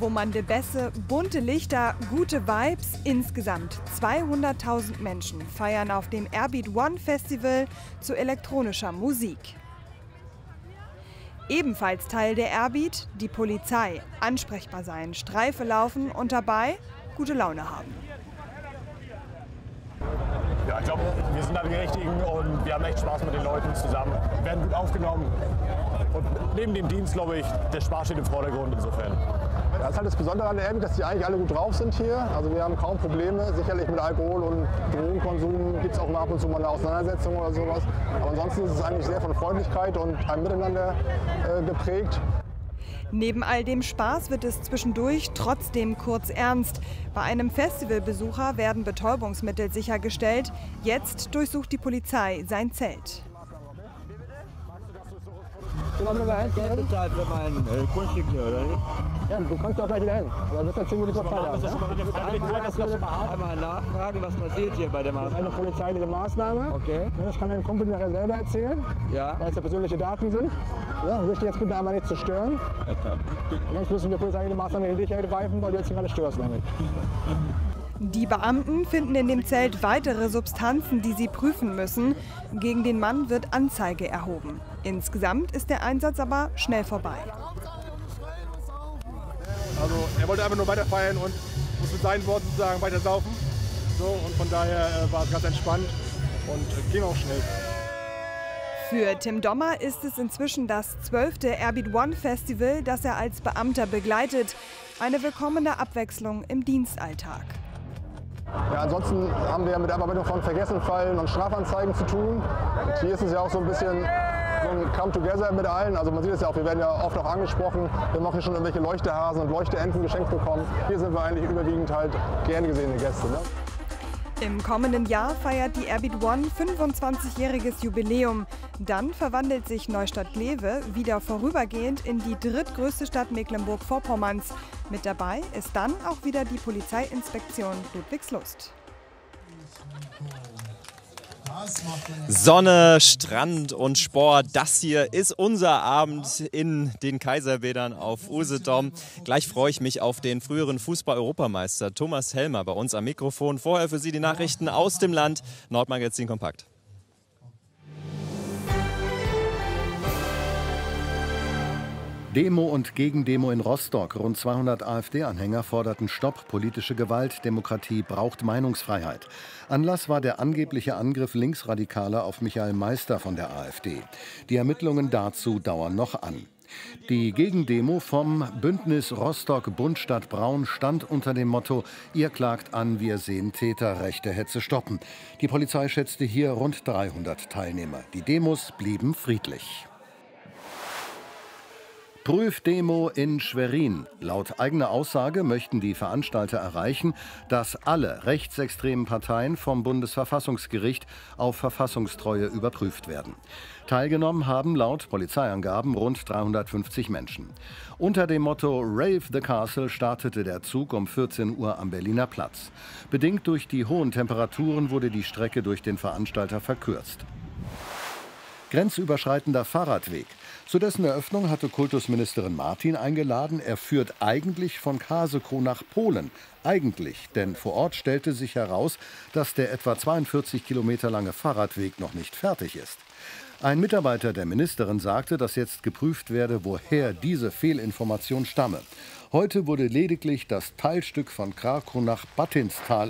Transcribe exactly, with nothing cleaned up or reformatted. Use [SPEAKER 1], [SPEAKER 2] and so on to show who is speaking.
[SPEAKER 1] Wummernde Bässe, bunte Lichter, gute Vibes. Insgesamt zweihunderttausend Menschen feiern auf dem Airbeat One Festival zu elektronischer Musik. Ebenfalls Teil der Airbeat die Polizei. Ansprechbar sein, Streife laufen und dabei gute Laune haben.
[SPEAKER 2] Ja, ich glaube, wir sind da die Richtigen und wir haben echt Spaß mit den Leuten zusammen. Wir werden gut aufgenommen. Und neben dem Dienst, glaube ich, der Spaß steht im Vordergrund insofern.
[SPEAKER 3] Ja, das ist halt das Besondere an der Airbeat, dass die eigentlich alle gut drauf sind hier. Also wir haben kaum Probleme. Sicherlich mit Alkohol und Drogenkonsum gibt es auch mal ab und zu mal eine Auseinandersetzung oder sowas. Aber ansonsten ist es eigentlich sehr von Freundlichkeit und einem Miteinander äh, geprägt.
[SPEAKER 1] Neben all dem Spaß wird es zwischendurch trotzdem kurz ernst. Bei einem Festivalbesucher werden Betäubungsmittel sichergestellt. Jetzt durchsucht die Polizei sein Zelt.
[SPEAKER 4] Du hast Geld bezahlt für mein äh, Grundstück hier, oder nicht?
[SPEAKER 3] Ja, du kannst doch gleich wieder hin. Aber das erzählen wir dir
[SPEAKER 4] Einmal, einmal nachfragen, was passiert hier bei der
[SPEAKER 3] Das ist
[SPEAKER 4] Maßnahme.
[SPEAKER 3] eine polizeiliche Maßnahme.
[SPEAKER 4] Okay.
[SPEAKER 3] Das kann dein Kumpel nachher selber erzählen,
[SPEAKER 4] Ja.
[SPEAKER 3] weil es ja persönliche Daten sind. Ja, ich dich jetzt bitte einmal nicht zu stören. Sonst müssen wir polizeiliche Maßnahmen gegen dich ergreifen, weil du jetzt gerade störst damit.
[SPEAKER 1] Die Beamten finden in dem Zelt weitere Substanzen, die sie prüfen müssen. Gegen den Mann wird Anzeige erhoben. Insgesamt ist der Einsatz aber schnell vorbei.
[SPEAKER 2] Also er wollte einfach nur weiter feiern und muss mit seinen Worten sozusagen weiter saufen. So, und von daher äh, war es ganz entspannt und äh, ging auch schnell.
[SPEAKER 1] Für Tim Dommer ist es inzwischen das zwölfte Airbeat One Festival, das er als Beamter begleitet. Eine willkommene Abwechslung im Dienstalltag.
[SPEAKER 3] Ja, ansonsten haben wir mit der Abarbeitung von Vergessenfallen und Strafanzeigen zu tun. Und hier ist es ja auch so ein bisschen so ein Come-Together mit allen. Also man sieht es ja auch, wir werden ja oft auch angesprochen. Wir haben auch hier schon irgendwelche Leuchtehasen und Leuchteenten geschenkt bekommen. Hier sind wir eigentlich überwiegend halt gern gesehene Gäste. Ne?
[SPEAKER 1] Im kommenden Jahr feiert die Airbeat One fünfundzwanzigjähriges Jubiläum. Dann verwandelt sich Neustadt-Glewe wieder vorübergehend in die drittgrößte Stadt Mecklenburg-Vorpommerns. Mit dabei ist dann auch wieder die Polizeiinspektion Ludwigslust.
[SPEAKER 5] Sonne, Strand und Sport, das hier ist unser Abend in den Kaiserbädern auf Usedom. Gleich freue ich mich auf den früheren Fußball-Europameister Thomas Helmer bei uns am Mikrofon. Vorher für Sie die Nachrichten aus dem Land, Nordmagazin Kompakt.
[SPEAKER 6] Demo und Gegendemo in Rostock. Rund zweihundert AfD-Anhänger forderten Stopp, politische Gewalt, Demokratie braucht Meinungsfreiheit. Anlass war der angebliche Angriff Linksradikaler auf Michael Meister von der AfD. Die Ermittlungen dazu dauern noch an. Die Gegendemo vom Bündnis Rostock-Bund Stadt Braun stand unter dem Motto: Ihr klagt an, wir sehen Täter, rechte Hetze stoppen. Die Polizei schätzte hier rund dreihundert Teilnehmer. Die Demos blieben friedlich. Prüfdemo in Schwerin. Laut eigener Aussage möchten die Veranstalter erreichen, dass alle rechtsextremen Parteien vom Bundesverfassungsgericht auf Verfassungstreue überprüft werden. Teilgenommen haben laut Polizeiangaben rund dreihundertfünfzig Menschen. Unter dem Motto Rave the Castle startete der Zug um vierzehn Uhr am Berliner Platz. Bedingt durch die hohen Temperaturen wurde die Strecke durch den Veranstalter verkürzt. Grenzüberschreitender Fahrradweg. Zu dessen Eröffnung hatte Kultusministerin Martin eingeladen. Er führt eigentlich von Kaseko nach Polen. Eigentlich, denn vor Ort stellte sich heraus, dass der etwa zweiundvierzig Kilometer lange Fahrradweg noch nicht fertig ist. Ein Mitarbeiter der Ministerin sagte, dass jetzt geprüft werde, woher diese Fehlinformation stamme. Heute wurde lediglich das Teilstück von Krakow nach Battinstal